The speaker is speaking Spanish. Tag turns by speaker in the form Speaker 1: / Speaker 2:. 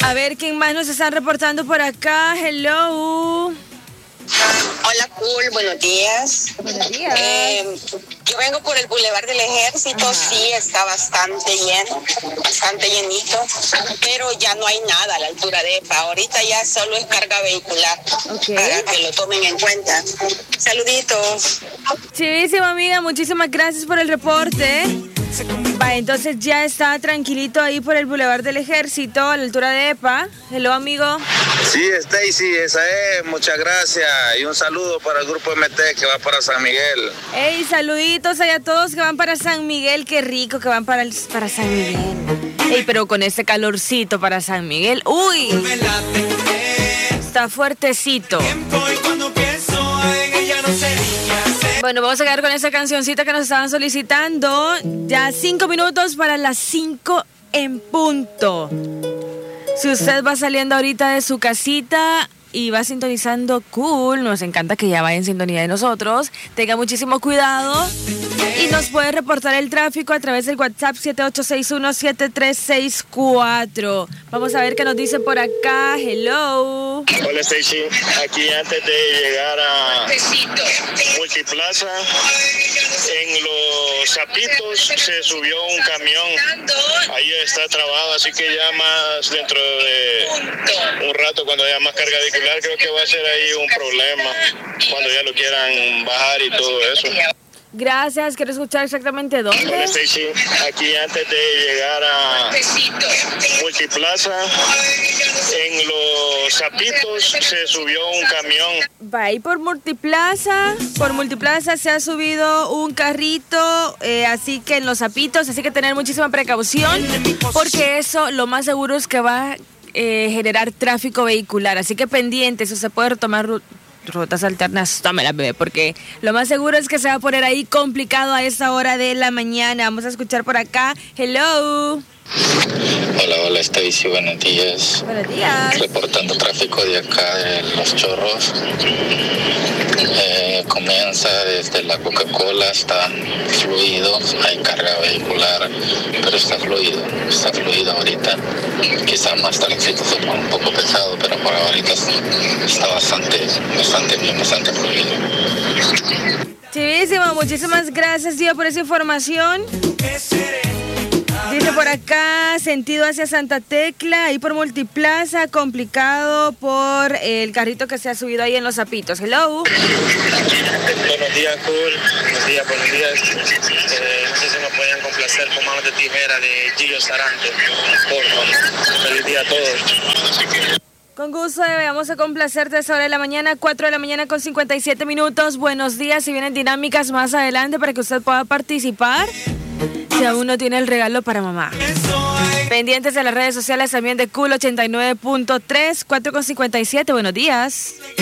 Speaker 1: A ver, ¿quién más nos están reportando por acá? Hello.
Speaker 2: Hola, cool, buenos días.
Speaker 1: Buenos días.
Speaker 2: Yo vengo por el Boulevard del Ejército. Ajá. Sí, está bastante lleno, bastante llenito, pero ya no hay nada a la altura de EPA. Ahorita ya solo es carga vehicular, para que lo tomen en cuenta. Saluditos.
Speaker 1: Chivísimo, amiga, muchísimas gracias por el reporte. Va, entonces ya está tranquilito ahí por el Boulevard del Ejército, a la altura de EPA. Hello, amigo.
Speaker 3: Sí, Stacy, esa es, muchas gracias. Y un saludo para el grupo MT que va para San Miguel.
Speaker 1: Ey, saluditos a todos que van para San Miguel, qué rico que van para San Miguel. Ey, pero con ese calorcito para San Miguel, uy, está fuertecito. Bueno, vamos a quedar con esa cancioncita que nos estaban solicitando. Ya 5 minutos para las 5 en punto. Si usted va saliendo ahorita de su casita y va sintonizando Cool, nos encanta que ya vaya en sintonía de nosotros. Tenga muchísimo cuidado y nos puede reportar el tráfico a través del WhatsApp 7861-7364. Vamos a ver qué nos dice por acá. Hello.
Speaker 4: Hola, Stacy. Aquí antes de llegar a Multiplaza, en Los Zapitos se subió un camión. Ahí está trabado, así que ya más dentro de un rato, cuando haya más carga vehicular, creo que va a ser ahí un problema cuando ya lo quieran bajar y todo eso.
Speaker 1: Gracias, quiero escuchar exactamente dónde.
Speaker 4: Hola, Stacy. Aquí antes de llegar a Multiplaza, en Los Zapitos se subió un camión.
Speaker 1: Va ahí por Multiplaza se ha subido un carrito, así que en Los Zapitos, así que tener muchísima precaución, porque eso lo más seguro es que va a generar tráfico vehicular, así que pendiente, eso se puede retomar rutas alternas, tómela, bebé, porque lo más seguro es que se va a poner ahí complicado a esa hora de la mañana. Vamos a escuchar por acá. Hello.
Speaker 5: Hola, Stacy, buenos días.
Speaker 1: Buenos días.
Speaker 5: Reportando tráfico de acá de Los Chorros. Comienza desde la Coca-Cola, está fluido, hay carga vehicular, pero está fluido ahorita. Quizá más tardecito se pone un poco pesado, pero por ahorita está bastante bien, bastante fluido.
Speaker 1: Chivísimo, muchísimas gracias, tío, por esa información. Dice por acá, sentido hacia Santa Tecla, ahí por Multiplaza, complicado por el carrito que se ha subido ahí en Los Zapitos. Hello.
Speaker 4: Buenos días, Cool. Buenos días. No sé si nos pueden complacer con Manos de Tijera de Gillo Sarante. Por favor. Feliz día a todos.
Speaker 1: Con gusto, vamos a complacerte a esa hora de la mañana, 4 de la mañana con 57 minutos. Buenos días, si vienen dinámicas más adelante para que usted pueda participar. Si aún no tiene el regalo para mamá. Pendientes de las redes sociales también de Cool 89.3, 4 con 57. Buenos días.